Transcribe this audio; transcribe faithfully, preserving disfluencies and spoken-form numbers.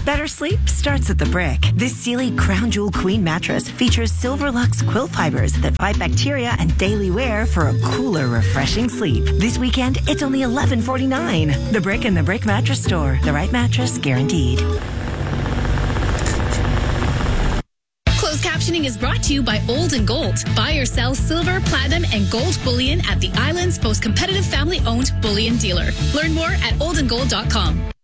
Better sleep starts at the Brick. This Sealy Crown Jewel Queen mattress features Silver Lux quilt fibers that fight bacteria and daily wear for a cooler, refreshing sleep. This weekend, it's only eleven forty-nine. The Brick and the Brick Mattress Store. The right mattress guaranteed. Closed captioning is brought to you by Old and Gold. Buy or sell silver, platinum, and gold bullion at the island's most competitive family-owned bullion dealer. Learn more at old and gold dot com.